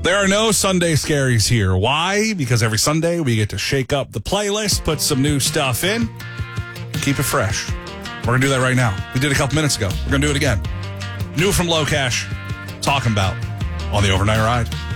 There are no Sunday scaries here. Why? Because every Sunday we get to shake up the playlist, put some new stuff in, keep it fresh. We're going to do that right now. We did a couple minutes ago. We're going to do it again. New from Low Cash, talking about on the Overnight Ride.